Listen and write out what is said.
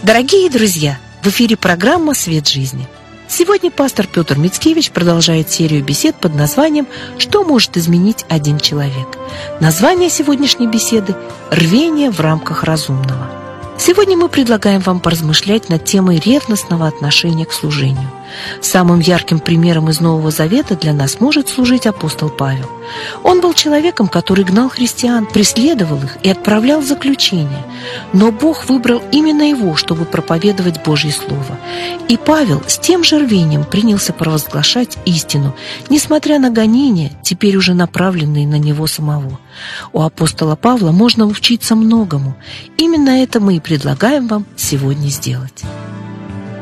Дорогие друзья, в эфире программа «Свет жизни». Сегодня пастор Петр Мицкевич продолжает серию бесед под названием «Что может изменить один человек?». Название сегодняшней беседы «Рвение в рамках разумного». Сегодня мы предлагаем вам поразмышлять над темой ревностного отношения к служению. Самым ярким примером из Нового Завета для нас может служить апостол Павел. Он был человеком, который гнал христиан, преследовал их и отправлял в заключение. Но Бог выбрал именно его, чтобы проповедовать Божье Слово. И Павел с тем же рвением принялся провозглашать истину, несмотря на гонения, теперь уже направленные на него самого. У апостола Павла можно учиться многому. Именно это мы и предлагаем вам сегодня сделать.